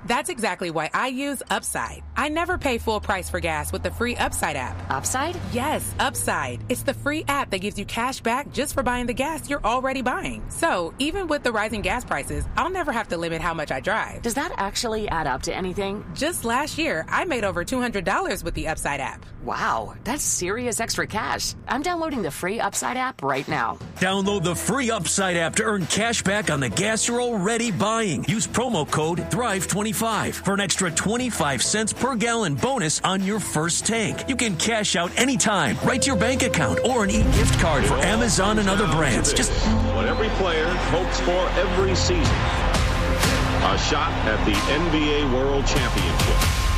That's exactly why I use Upside. I never pay full price for gas with the free Upside app. Upside? Yes, Upside. It's the free app that gives you cash back just for buying the gas you're already buying. So even with the rising gas prices, I'll never have to limit how much I drive. Does that actually add up to anything? Just last year, I made over $200 with the Upside app. Wow, that's serious extra cash. I'm downloading the free Upside app right now. Download the free Upside app to earn cash back on the gas you're already buying. Use promo code THRIVE25 for an extra 25 cents per gallon bonus on your first tank. You can cash out anytime, right to your bank account, or an e-gift card for Amazon and other brands. Just what every player hopes for every season. A shot at the NBA World Championship.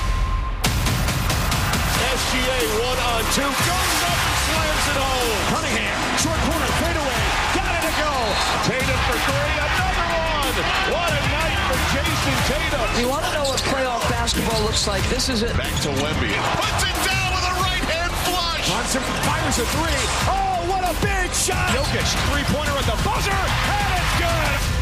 SGA 1-on-2, goes up and slams it home. Cunningham, short corner, fadeaway, got it to go. Tatum for three, another one. What a night for Jason Tatum. You want to know what playoff basketball looks like? This is it. Back to Wemby. Puts it down with a right-hand flush. Johnson fires a three. Oh, what a big shot. Jokic, three-pointer at the buzzer, and it's good.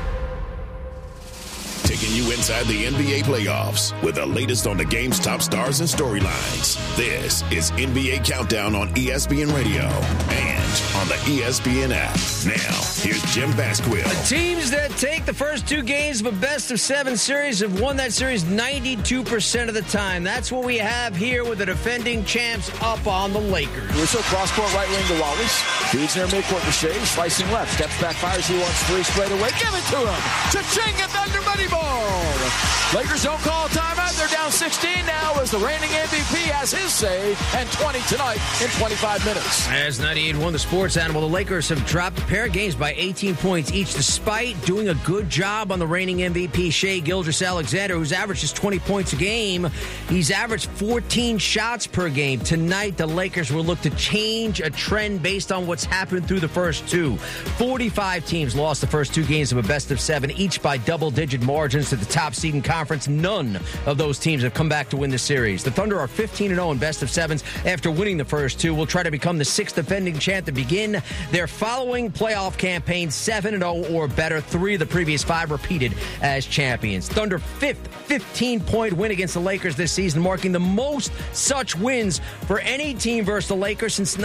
Taking you inside the NBA playoffs with the latest on the game's top stars and storylines. This is NBA Countdown on ESPN Radio and on the ESPN app. Now, here's Jim Basquill. The teams that take the first two games of a best-of-7 series have won that series 92% of the time. That's what we have here with the defending champs up on the Lakers. Russo, cross-court right wing to Wallace. Feeds near midcourt to Shea, slicing left. Steps back, fires, he wants three straight away. Give it to him. Cha-ching at Thunder Money Ball. Lakers don't call timeout. They're down 16 now as the reigning MVP has his say, and 20 tonight in 25 minutes. As 98 won the sports animal, the Lakers have dropped a pair of games by 18 points each, despite doing a good job on the reigning MVP, Shai Gilgeous-Alexander, who's averages 20 points a game. He's averaged 14 shots per game. Tonight, the Lakers will look to change a trend based on what's happened through the first two. 45 teams lost the first two games of a best-of-7, each by double-digit margins to the top seed in conference. None of those teams have come back to win the series. The Thunder are 15-0 in best-of-7s after winning the first two. Will try to become the sixth defending champ to begin their following playoff campaign 7-0 or better. 3 of the previous 5 repeated as champions. Thunder fifth 15-point win against the Lakers this season, marking the most such wins for any team versus the Lakers since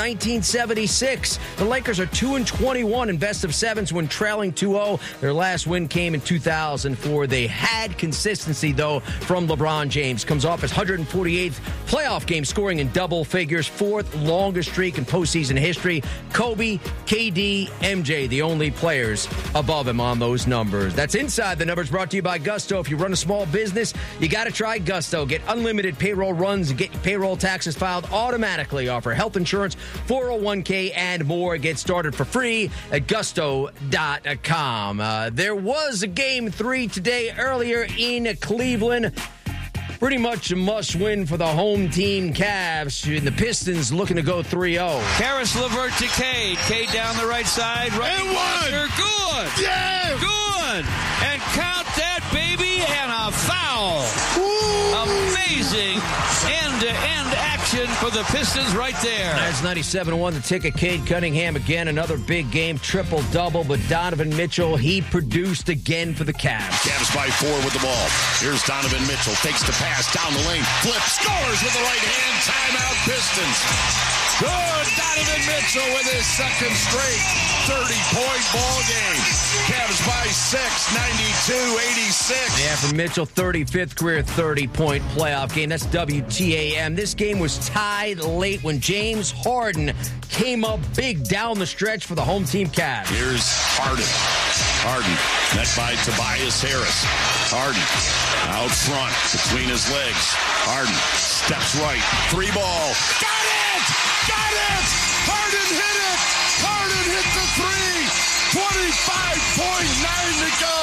1976. The Lakers are 2-21 in best-of-7s when trailing 2-0. Their last win came in 2004. They had consistency, though, from LeBron James. Comes off his 148th playoff game, scoring in double figures, 4th longest streak in postseason history. Kobe, KD, MJ, the only players above him on those numbers. That's Inside the Numbers, brought to you by Gusto. If you run a small business, you got to try Gusto. Get unlimited payroll runs and get your payroll taxes filed automatically. Offer health insurance, 401k, and more. Get started for free at gusto.com. There was a game 3 today earlier in Cleveland. Pretty much a must-win for the home team Cavs. And the Pistons looking to go 3-0. Karis LeVert to Cade. Cade down the right side. Right and one. Good. Yeah. Good. And count that, baby, and a foul. Ooh. Amazing end-to-end action for the Pistons right there. That's 97-1 the ticket. Cade Cunningham again, another big game, triple-double. But Donovan Mitchell, he produced again for the Cavs. Cavs by 4 with the ball. Here's Donovan Mitchell. Takes the pass down the lane. Flip. Scores with the right hand. Timeout Pistons. Good. Donovan Mitchell with his second straight 30-point ball game. Cavs by 6, 92-86. Yeah, for Mitchell, 35th career 30-point playoff game. That's WTAM. This game was tied late when James Harden came up big down the stretch for the home team Cavs. Here's Harden. Harden, met by Tobias Harris. Harden, out front, between his legs. Harden, steps right, 3-ball. Got it! Got it! Harden hit it! Harden hit the 3! 25.9 to go!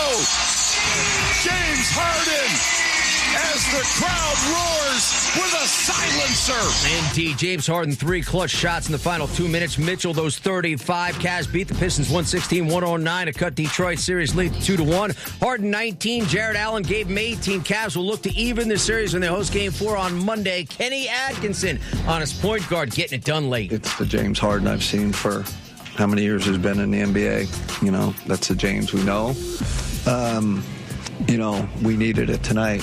James Harden, as the crowd roars with a silencer. Indeed, James Harden, 3 clutch shots in the final 2 minutes. Mitchell, those 35. Cavs beat the Pistons 116-109 to cut Detroit series lead to 2-1. Harden, 19. Jared Allen gave him 18. Cavs will look to even the series when they host Game 4 on Monday. Kenny Atkinson on his point guard, getting it done late. It's the James Harden I've seen for how many years he's been in the NBA. You know, that's the James we know. You know, we needed it tonight.